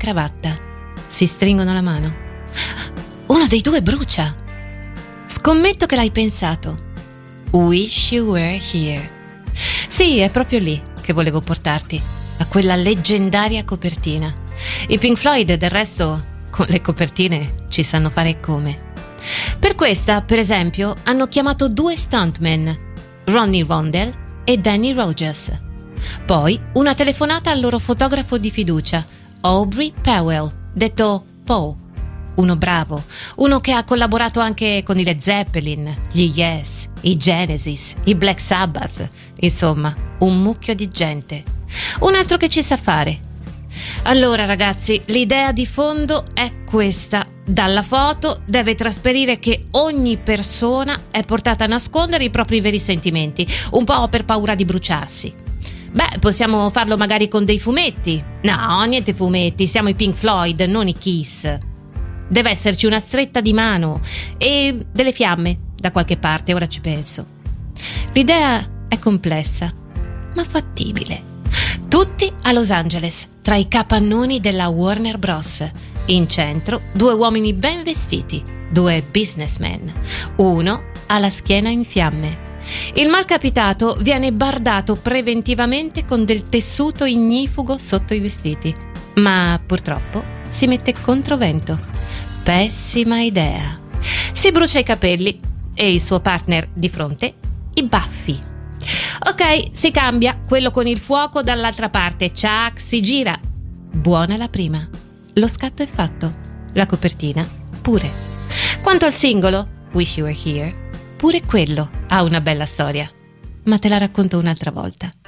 cravatta, si stringono la mano. Uno dei due brucia. Scommetto che l'hai pensato. Wish you were here. Sì, è proprio lì che volevo portarti, a quella leggendaria copertina. I Pink Floyd, del resto, con le copertine ci sanno fare come. Per questa, per esempio, hanno chiamato 2 stuntman, Ronnie Rondell e Danny Rogers. Poi una telefonata al loro fotografo di fiducia, Aubrey Powell, detto Poe. Uno bravo, uno che ha collaborato anche con i Led Zeppelin, gli Yes, i Genesis, i Black Sabbath, insomma, un mucchio di gente. Un altro che ci sa fare. Allora ragazzi, l'idea di fondo è questa. Dalla foto deve trasparire che ogni persona è portata a nascondere i propri veri sentimenti, un po' per paura di bruciarsi. Beh, possiamo farlo magari con dei fumetti. No, niente fumetti, siamo i Pink Floyd, non i Kiss. Deve esserci una stretta di mano e delle fiamme da qualche parte, ora ci penso. L'idea è complessa, ma fattibile. Tutti a Los Angeles, tra i capannoni della Warner Bros. In centro 2 uomini ben vestiti, 2 businessmen. Uno ha la schiena in fiamme. Il malcapitato viene bardato preventivamente con del tessuto ignifugo sotto i vestiti, ma purtroppo si mette controvento. Pessima idea. Si brucia i capelli e il suo partner di fronte i baffi. Ok, si cambia, quello con il fuoco dall'altra parte. Ciac, si gira. Buona la prima. Lo scatto è fatto. La copertina pure. Quanto al singolo, Wish You Were Here, pure quello ha una bella storia. Ma te la racconto un'altra volta.